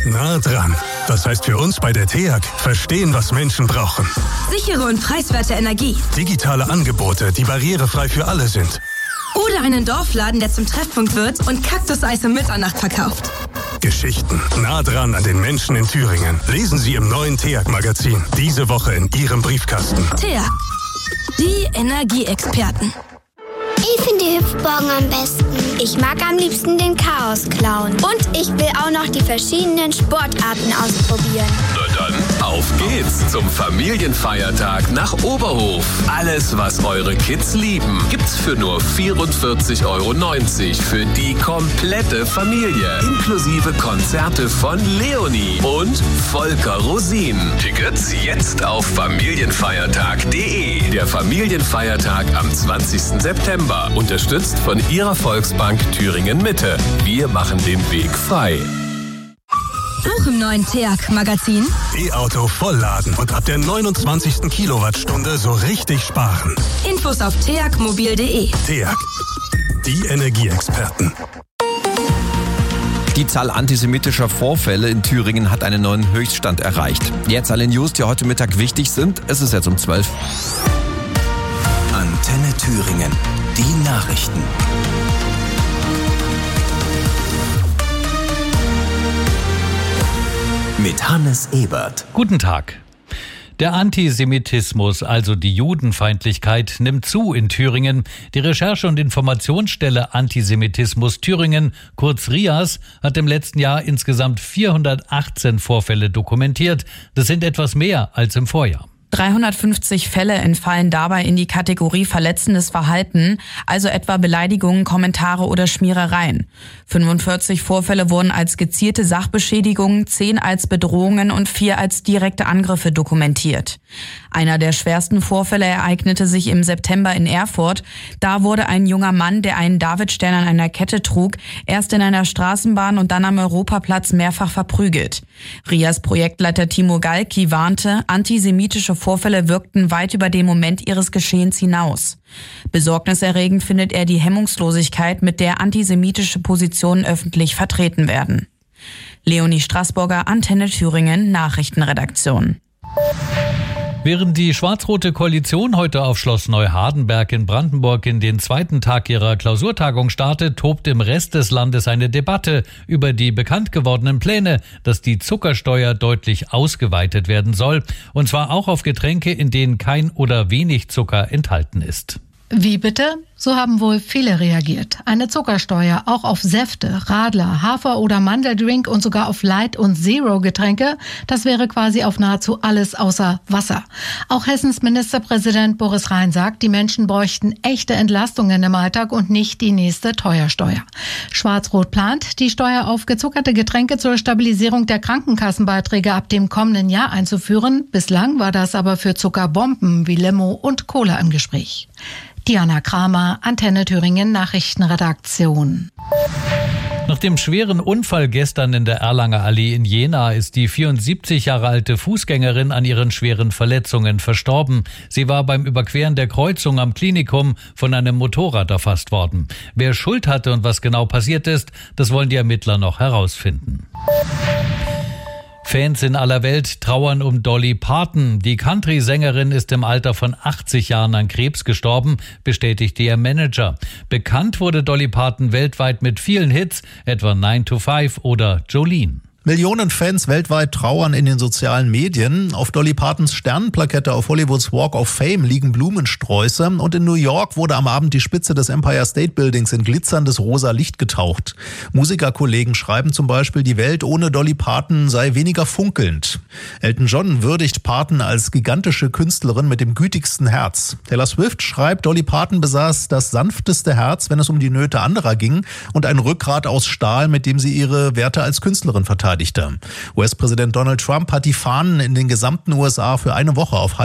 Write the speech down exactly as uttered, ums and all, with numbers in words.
Nah dran. Das heißt für uns bei der T E A G, verstehen, was Menschen brauchen. Sichere und preiswerte Energie. Digitale Angebote, die barrierefrei für alle sind. Oder einen Dorfladen, der zum Treffpunkt wird und Kaktuseis um Mitternacht verkauft. Geschichten nah dran an den Menschen in Thüringen. Lesen Sie im neuen T E A G-Magazin. Diese Woche in Ihrem Briefkasten. T E A G. Die Energieexperten. Ich finde die Hüpfburgen am besten. Ich mag am liebsten den Chaos-Clown. Und ich will auch noch die verschiedenen Sportarten ausprobieren. Na dann, auf geht's zum Familienfeiertag nach Oberhof. Alles, was eure Kids lieben, gibt's für nur vierundvierzig Euro neunzig für die komplette Familie. Inklusive Konzerte von Leonie und Volker Rosin. Tickets jetzt auf familienfeiertag punkt de. Der Familienfeiertag am zwanzigsten September. Unterstützt von Ihrer Volksbank Thüringen Mitte. Wir machen den Weg frei. Auch im neuen T E A G-Magazin. E-Auto vollladen und ab der neunundzwanzigsten Kilowattstunde so richtig sparen. Infos auf t e a g mobil punkt de. T E A G. Die Energieexperten. Die Zahl antisemitischer Vorfälle in Thüringen hat einen neuen Höchststand erreicht. Jetzt alle News, die heute Mittag wichtig sind. Es ist jetzt um zwölf. Antenne Thüringen. Die Nachrichten. Mit Hannes Ebert. Guten Tag. Der Antisemitismus, also die Judenfeindlichkeit, nimmt zu in Thüringen. Die Recherche- und Informationsstelle Antisemitismus Thüringen, kurz RIAS, hat im letzten Jahr insgesamt vierhundertachtzehn Vorfälle dokumentiert. Das sind etwas mehr als im Vorjahr. dreihundertfünfzig Fälle entfallen dabei in die Kategorie verletzendes Verhalten, also etwa Beleidigungen, Kommentare oder Schmierereien. fünfundvierzig Vorfälle wurden als gezielte Sachbeschädigungen, zehn als Bedrohungen und vier als direkte Angriffe dokumentiert. Einer der schwersten Vorfälle ereignete sich im September in Erfurt. Da wurde ein junger Mann, der einen Davidstern an einer Kette trug, erst in einer Straßenbahn und dann am Europaplatz mehrfach verprügelt. RIAS Projektleiter Timo Galki warnte, antisemitische Vorfälle wirkten weit über den Moment ihres Geschehens hinaus. Besorgniserregend findet er die Hemmungslosigkeit, mit der antisemitische Positionen öffentlich vertreten werden. Leonie Straßburger, Antenne Thüringen, Nachrichtenredaktion. Während die schwarz-rote Koalition heute auf Schloss Neuhardenberg in Brandenburg in den zweiten Tag ihrer Klausurtagung startet, tobt im Rest des Landes eine Debatte über die bekannt gewordenen Pläne, dass die Zuckersteuer deutlich ausgeweitet werden soll, und zwar auch auf Getränke, in denen kein oder wenig Zucker enthalten ist. Wie bitte? So haben wohl viele reagiert. Eine Zuckersteuer auch auf Säfte, Radler, Hafer- oder Mandeldrink und sogar auf Light- und Zero-Getränke, das wäre quasi auf nahezu alles außer Wasser. Auch Hessens Ministerpräsident Boris Rhein sagt, die Menschen bräuchten echte Entlastungen im Alltag und nicht die nächste Teuersteuer. Schwarz-Rot plant, die Steuer auf gezuckerte Getränke zur Stabilisierung der Krankenkassenbeiträge ab dem kommenden Jahr einzuführen. Bislang war das aber für Zuckerbomben wie Limo und Cola im Gespräch. Diana Kramer, Antenne Thüringen Nachrichtenredaktion. Nach dem schweren Unfall gestern in der Erlanger Allee in Jena ist die vierundsiebzig Jahre alte Fußgängerin an ihren schweren Verletzungen verstorben. Sie war beim Überqueren der Kreuzung am Klinikum von einem Motorrad erfasst worden. Wer Schuld hatte und was genau passiert ist, das wollen die Ermittler noch herausfinden. Fans in aller Welt trauern um Dolly Parton. Die Country-Sängerin ist im Alter von achtzig Jahren an Krebs gestorben, bestätigte ihr Manager. Bekannt wurde Dolly Parton weltweit mit vielen Hits, etwa nine to five oder Jolene. Millionen Fans weltweit trauern in den sozialen Medien. Auf Dolly Partons Sternenplakette auf Hollywoods Walk of Fame liegen Blumensträuße. Und in New York wurde am Abend die Spitze des Empire State Buildings in glitzerndes rosa Licht getaucht. Musikerkollegen schreiben zum Beispiel, die Welt ohne Dolly Parton sei weniger funkelnd. Elton John würdigt Parton als gigantische Künstlerin mit dem gütigsten Herz. Taylor Swift schreibt, Dolly Parton besaß das sanfteste Herz, wenn es um die Nöte anderer ging, und ein Rückgrat aus Stahl, mit dem sie ihre Werte als Künstlerin verteidigte. U S-Präsident Donald Trump hat die Fahnen in den gesamten U S A für eine Woche auf